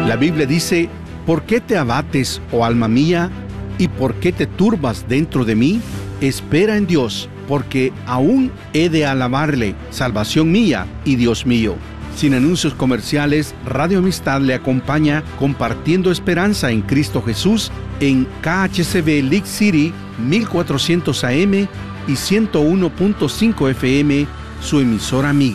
La Biblia dice: ¿por qué te abates, oh alma mía? ¿Y por qué te turbas dentro de mí? Espera en Dios, porque aún he de alabarle, salvación mía y Dios mío. Sin anuncios comerciales, Radio Amistad le acompaña compartiendo esperanza en Cristo Jesús en KHCB League City, 1400 AM y 101.5 FM, su emisora amiga.